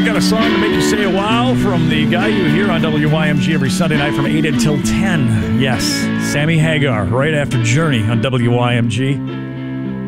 got a song to make you say a wow from the guy you hear on WYMG every Sunday night from 8 until 10. Yes, Sammy Hagar, right after Journey on WYMG.